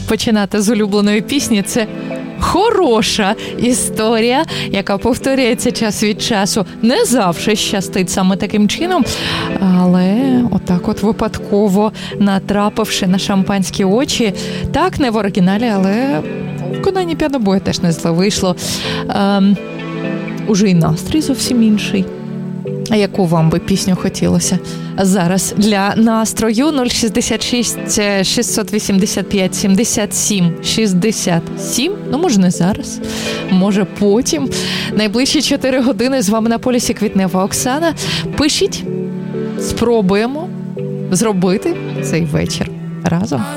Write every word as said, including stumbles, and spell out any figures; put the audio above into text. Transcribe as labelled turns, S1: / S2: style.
S1: починати з улюбленої пісні. Це хороша історія, яка повторюється час від часу. Не завжди щастить саме таким чином, але отак от випадково натрапивши на шампанські очі, так, не в оригіналі, але в виконанні піанобоя теж не зле вийшло. Ем, уже і настрій зовсім інший. А яку вам би пісню хотілося зараз для настрою? нуль шістдесят шість шістсот вісімдесят п'ять сімдесят сім шістдесят сім. Ну, може, не зараз, може, потім. Найближчі чотири години з вами на полюсі Квітнева Оксана. Пишіть, спробуємо зробити цей вечір разом.